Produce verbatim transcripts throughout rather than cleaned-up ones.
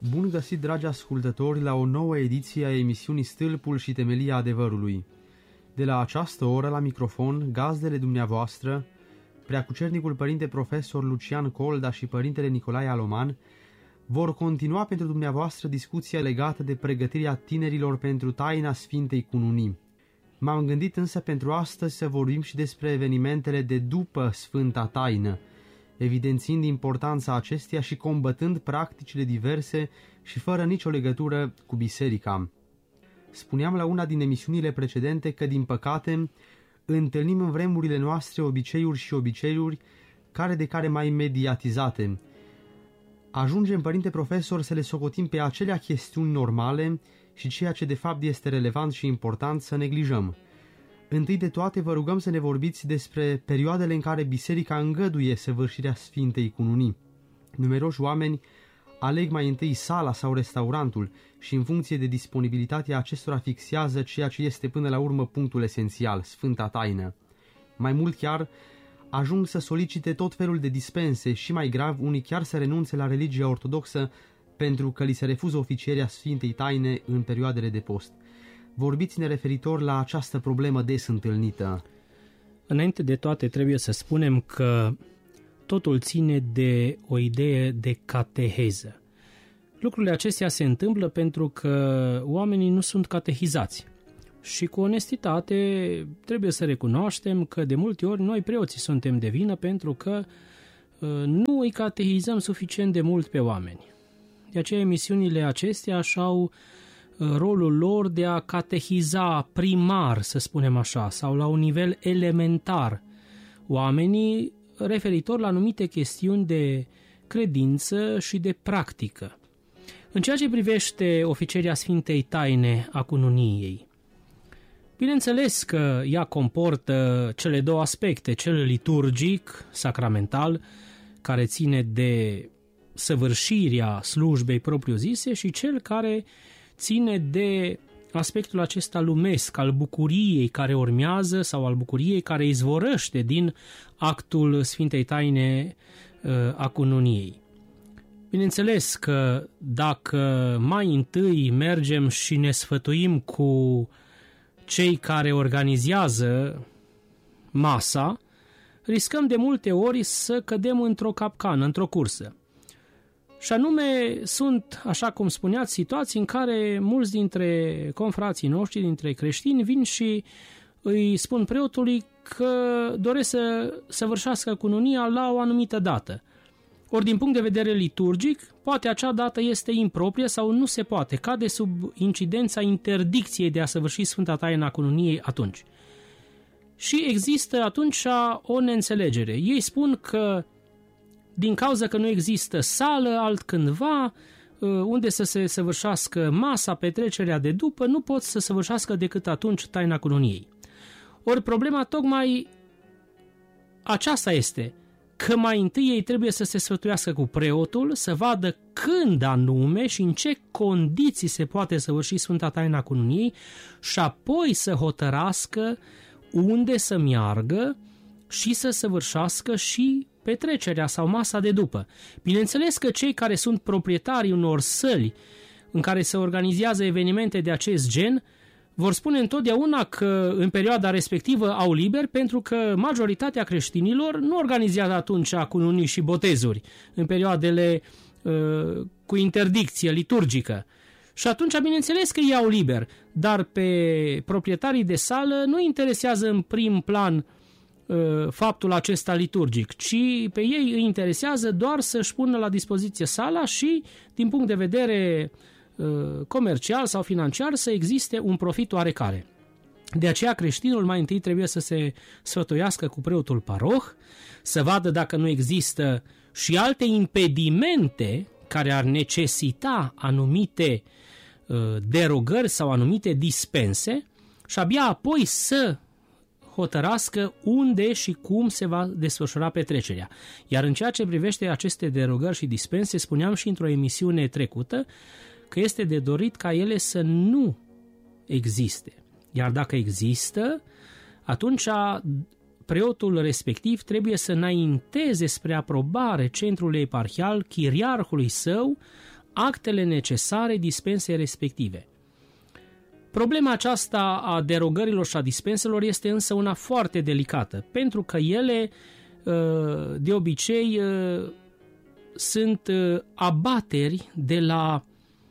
Bun găsit, dragi ascultători, la o nouă ediție a emisiunii Stâlpul și Temelia Adevărului. De la această oră, la microfon, gazdele dumneavoastră, Preacucernicul Părinte Profesor Lucian Colda și Părintele Nicolae Aloman, vor continua pentru dumneavoastră discuția legată de pregătirea tinerilor pentru taina Sfintei Cununii. M-am gândit însă pentru astăzi să vorbim și despre evenimentele de după Sfânta Taină, evidențiind importanța acesteia și combătând practicile diverse și fără nicio legătură cu biserica. Spuneam la una din emisiunile precedente că, din păcate, întâlnim în vremurile noastre obiceiuri și obiceiuri care de care mai mediatizate. Ajungem, Părinte Profesor, să le socotim pe acelea chestiuni normale și ceea ce de fapt este relevant și important să neglijăm. Întâi de toate vă rugăm să ne vorbiți despre perioadele în care biserica îngăduie săvârșirea Sfintei Cununii. Numeroși oameni aleg mai întâi sala sau restaurantul și în funcție de disponibilitatea acestora fixează ceea ce este până la urmă punctul esențial, Sfânta Taină. Mai mult chiar, ajung să solicite tot felul de dispense și, mai grav, unii chiar să renunțe la religia ortodoxă pentru că li se refuză oficierea Sfintei Taine în perioadele de post. Vorbiți-ne referitor la această problemă des întâlnită. Înainte de toate, trebuie să spunem că totul ține de o idee de cateheză. Lucrurile acestea se întâmplă pentru că oamenii nu sunt catehizați. Și cu onestitate trebuie să recunoaștem că de multe ori noi preoții suntem de vină pentru că nu îi catehizăm suficient de mult pe oameni. De aceea emisiunile acestea așa-au rolul lor de a catehiza primar, să spunem așa, sau la un nivel elementar oamenii referitor la anumite chestiuni de credință și de practică. În ceea ce privește oficierea Sfintei Taine a Cununiei, bineînțeles că ea comportă cele două aspecte, cel liturgic, sacramental, care ține de săvârșirea slujbei propriu-zise, și cel care ține de aspectul acesta lumesc, al bucuriei care urmează sau al bucuriei care izvorăște din actul Sfintei Taine a Cununiei. Bineînțeles că dacă mai întâi mergem și ne sfătuim cu cei care organizează masa, riscăm de multe ori să cădem într-o capcană, într-o cursă. Și anume, sunt, așa cum spuneați, situații în care mulți dintre confrații noștri, dintre creștini, vin și îi spun preotului că doresc să săvârșească cununia la o anumită dată. Ori, din punct de vedere liturgic, poate acea dată este improprie sau nu se poate, cade sub incidența interdicției de a săvârși Sfânta Taină a Cununiei atunci. Și există atunci o neînțelegere. Ei spun că din cauza că nu există sală altcândva unde să se săvârșească masa, petrecerea de după, nu pot să săvârșească decât atunci taina cununiei. Ori problema tocmai aceasta este, că mai întâi ei trebuie să se sfătuiască cu preotul, să vadă când anume și în ce condiții se poate săvârși Sfânta Taina Cununiei și apoi să hotărască unde să meargă și să săvârșească și petrecerea sau masa de după. Bineînțeles că cei care sunt proprietarii unor săli în care se organizează evenimente de acest gen vor spune întotdeauna că în perioada respectivă au liber, pentru că majoritatea creștinilor nu organizează atunci cununii și botezuri în perioadele uh, cu interdicție liturgică. Și atunci, bineînțeles că ei au liber, dar pe proprietarii de sală nu interesează în prim plan faptul acesta liturgic, ci pe ei îi interesează doar să-și pună la dispoziție sala și, din punct de vedere comercial sau financiar, să existe un profit oarecare. De aceea creștinul mai întâi trebuie să se sfătuiască cu preotul paroh, să vadă dacă nu există și alte impedimente care ar necesita anumite derogări sau anumite dispense și abia apoi să hotărască unde și cum se va desfășura petrecerea. Iar în ceea ce privește aceste derogări și dispense, spuneam și într-o emisiune trecută că este de dorit ca ele să nu existe. Iar dacă există, atunci preotul respectiv trebuie să înainteze spre aprobare centrului eparhial, chiriarhului său, actele necesare dispensei respective. Problema aceasta a derogărilor și a dispenselor este însă una foarte delicată, pentru că ele de obicei sunt abateri de la,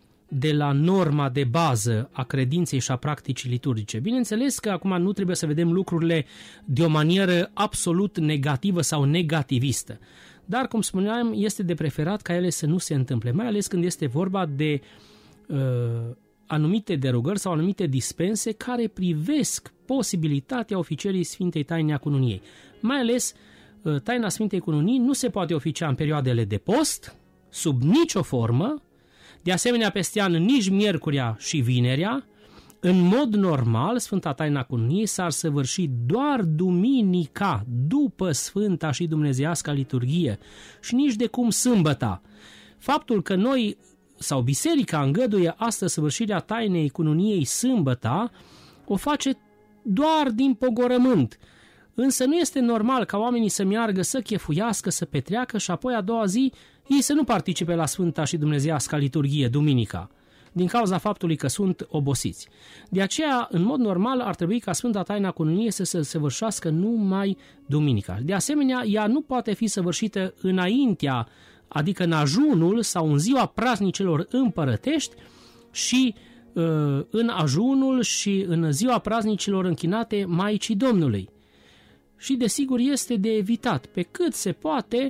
de la norma de bază a credinței și a practicii liturgice. Bineînțeles că acum nu trebuie să vedem lucrurile de o manieră absolut negativă sau negativistă, dar, cum spuneam, este de preferat ca ele să nu se întâmple, mai ales când este vorba de uh, anumite derogări sau anumite dispense care privesc posibilitatea oficierii Sfintei Taine a Cununiei. Mai ales, uh, Taina Sfintei Cununii nu se poate oficia în perioadele de post, sub nicio formă, de asemenea peste an nici miercurea și vinerea. În mod normal, Sfânta Taina Cununiei s-ar săvârși doar duminica, după Sfânta și Dumnezeiasca liturghie, și nici de cum sâmbăta. Faptul că noi sau biserica îngăduie astăzi săvârșirea Tainei Cununiei sâmbăta, o face doar din pogorământ. Însă nu este normal ca oamenii să meargă, să chefuiască, să petreacă și apoi a doua zi ei să nu participe la Sfânta și Dumnezeiasca liturghie duminica, din cauza faptului că sunt obosiți. De aceea, în mod normal, ar trebui ca Sfânta Taina Cununiei să se săvârșească numai duminica. De asemenea, ea nu poate fi săvârșită înaintea, adică în ajunul sau în ziua praznicilor împărătești și uh, în ajunul și în ziua praznicilor închinate Maicii Domnului. Și desigur este de evitat, pe cât se poate,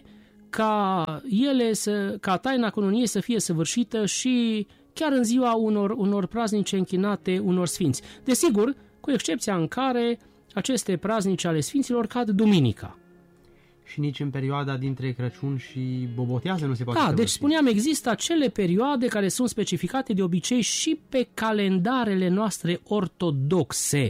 ca ele să, ca Taina Cununiei să fie săvârșită și chiar în ziua unor, unor praznice închinate unor sfinți. Desigur, cu excepția în care aceste praznice ale sfinților cad duminica. Și nici în perioada dintre Crăciun și Bobotează nu se poate Da, săvârși. deci spuneam, există acele perioade care sunt specificate de obicei și pe calendarele noastre ortodoxe.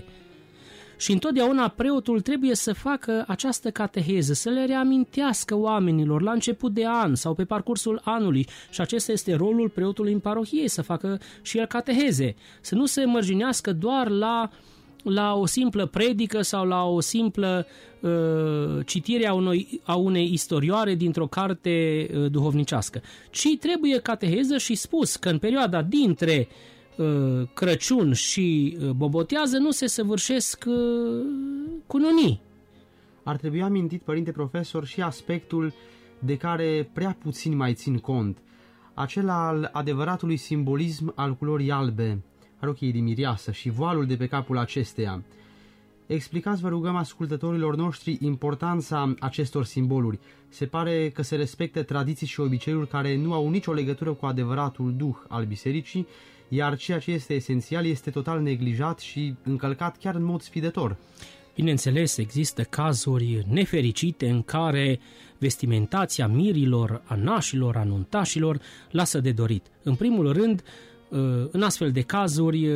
Și întotdeauna preotul trebuie să facă această cateheză, să le reamintească oamenilor la început de an sau pe parcursul anului. Și acesta este rolul preotului în parohie, să facă și el cateheze. Să nu se mărginească doar la, la o simplă predică sau la o simplă uh, citire a, unui, a unei istorioare dintr-o carte uh, duhovnicească. Ci trebuie cateheză și spus că în perioada dintre Crăciun și Bobotează nu se săvârșesc cununii. Ar trebui amintit, părinte profesor, și aspectul de care prea puțin mai țin cont, acela al adevăratului simbolism al culorii albe, a rochiei de mireasă și voalul de pe capul acesteia. Explicați, vă rugăm, ascultătorilor noștri importanța acestor simboluri. Se pare că se respectă tradiții și obiceiuri care nu au nicio legătură cu adevăratul duh al bisericii, iar ceea ce este esențial este total neglijat și încălcat chiar în mod sfidător. Bineînțeles, există cazuri nefericite în care vestimentația mirilor, a nașilor, a nuntașilor lasă de dorit. În primul rând, în astfel de cazuri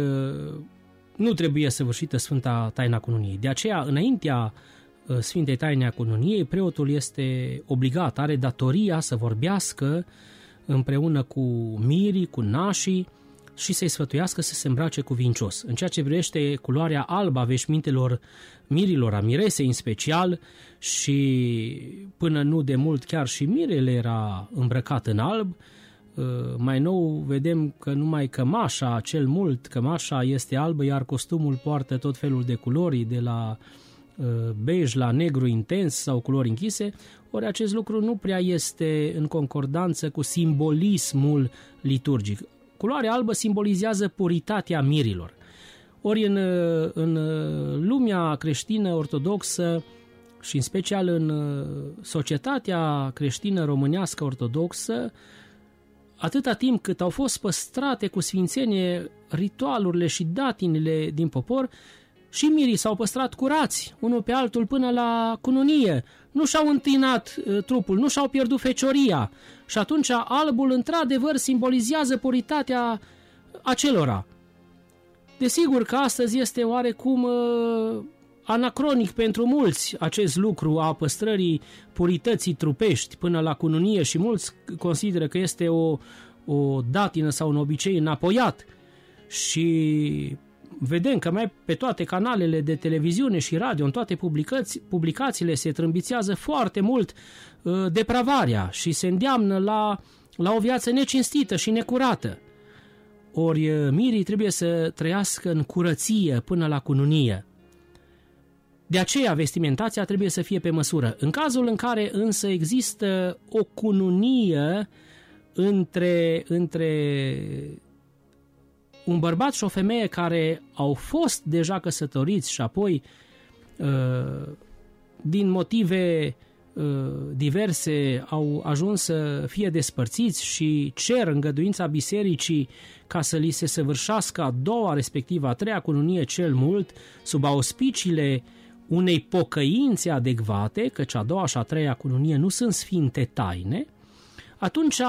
nu trebuie săvârșită Sfânta Taina Cununiei. De aceea, înaintea Sfintei Taine a Cununiei, preotul este obligat, are datoria să vorbească împreună cu mirii, cu nașii, și să-i sfătuiască să se îmbrace cuvincios. În ceea ce privește culoarea albă a veșmintelor mirilor, a miresei în special, și până nu de mult chiar și mirele era îmbrăcat în alb, mai nou vedem că numai cămașa, cel mult cămașa este albă, iar costumul poartă tot felul de culori, de la bej la negru intens sau culori închise, ori acest lucru nu prea este în concordanță cu simbolismul liturgic. Culoarea albă simbolizează puritatea mirilor. Ori în, în lumea creștină ortodoxă și în special în societatea creștină românească ortodoxă, atâta timp cât au fost păstrate cu sfințenie ritualurile și datinile din popor, și mirii s-au păstrat curați, unul pe altul până la cununie, nu și-au întinat uh, trupul, nu și-au pierdut fecioria și atunci albul într-adevăr simbolizează puritatea acelora. Desigur că astăzi este oarecum uh, anacronic pentru mulți acest lucru a păstrării purității trupești până la cununie și mulți consideră că este o, o datină sau un obicei înapoiat și vedem că mai pe toate canalele de televiziune și radio, în toate publicați, publicațiile se trâmbițează foarte mult uh, depravarea și se îndeamnă la la o viață necinstită și necurată. Ori mirii trebuie să trăiască în curăție până la cununie. De aceea vestimentația trebuie să fie pe măsură. În cazul în care însă există o cununie între, între un bărbat și o femeie care au fost deja căsătoriți și apoi din motive diverse au ajuns să fie despărțiți și cer îngăduința bisericii ca să li se săvârșească a doua, respectiv a treia cununie cel mult, sub auspiciile unei pocăințe adecvate, căci a doua și a treia cununie nu sunt sfinte taine, atunci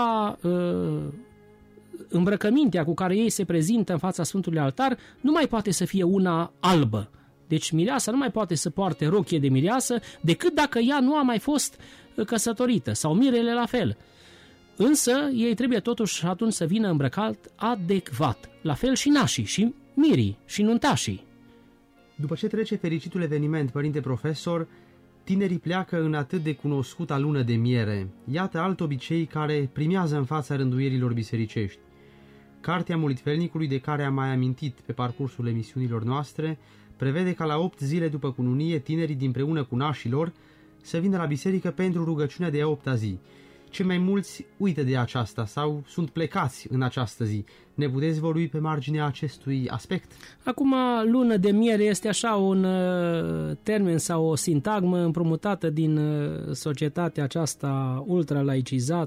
îmbrăcămintea cu care ei se prezintă în fața Sfântului Altar nu mai poate să fie una albă. Deci mireasa nu mai poate să poarte rochie de mireasă decât dacă ea nu a mai fost căsătorită, sau mirele la fel. Însă ei trebuie totuși atunci să vină îmbrăcat adecvat, la fel și nașii, și mirii, și nuntașii. După ce trece fericitul eveniment, părinte profesor, tinerii pleacă în atât de cunoscuta lună de miere. Iată alt obicei care primează în fața rânduierilor bisericești. Cartea Molitvelnicului, de care am mai amintit pe parcursul emisiunilor noastre, prevede ca la opt zile după cununie tinerii dinpreună cu nașilor să vină la biserică pentru rugăciunea de a opta zi. Cei mai mulți uită de aceasta sau sunt plecați în această zi. Ne puteți vorbi pe marginea acestui aspect? Acum, lună de miere este așa un termen sau o sintagmă împrumutată din societatea aceasta ultralaicizată,